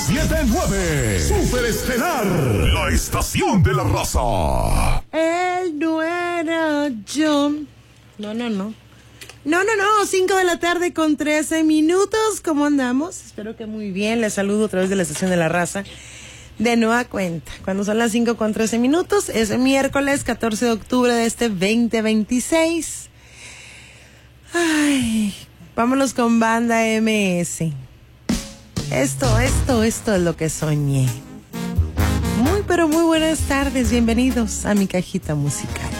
979. Super Estelar, la estación de la raza. Él no era yo. No, 5 de la tarde con 13 minutos. ¿Cómo andamos? Espero que muy bien. Les saludo a través de la estación de la raza. De nueva cuenta, cuando son las 5 con 13 minutos, es miércoles 14 de octubre de este 2026. Ay, vámonos con Banda MS. Esto es lo que soñé. Muy, pero muy buenas tardes. Bienvenidos a mi cajita musical.